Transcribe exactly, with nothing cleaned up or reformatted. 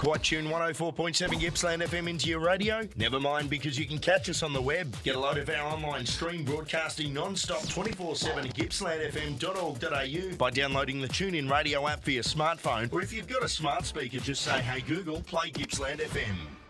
quite tune one oh four point seven Gippsland F M into your radio? Never mind, because you can catch us on the web. Get a load of our online stream broadcasting non-stop twenty-four seven at gippsland f m dot org dot a u by downloading the TuneIn Radio app for your smartphone, or if you've got a smart speaker, just say, "Hey Google, play Gippsland F M."